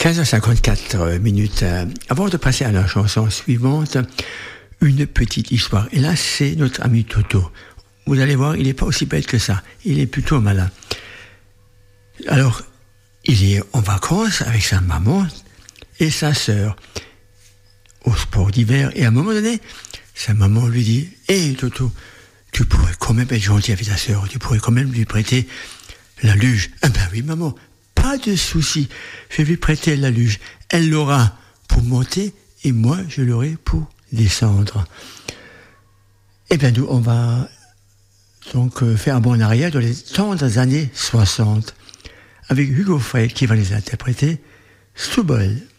15h54 minutes. Avant de passer à la chanson suivante, une petite histoire. Et là, c'est notre ami Toto. Vous allez voir, il n'est pas aussi bête que ça. Il est plutôt malin. Alors, il est en vacances avec sa maman et sa sœur au sport d'hiver. Et à un moment donné, sa maman lui dit « Hé Toto, tu pourrais quand même être gentil avec ta sœur. Tu pourrais quand même lui prêter la luge. » « Ah ben oui, maman. Pas de souci, je vais lui prêter la luge. Elle l'aura pour monter et moi, je l'aurai pour descendre. » Eh bien, nous, on va donc faire un bond en arrière dans les tendres années 60 avec Hugo Frey qui va les interpréter. Stubble.